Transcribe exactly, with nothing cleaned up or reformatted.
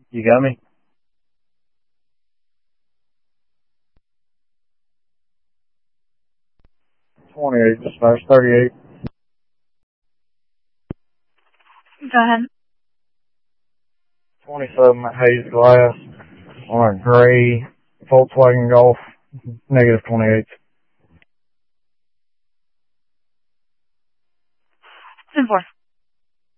You got me? twenty-eight, dispatch thirty-eight. Go ahead. twenty-seven at Hayes Glass on a gray Volkswagen Golf, negative twenty-eight. ten four.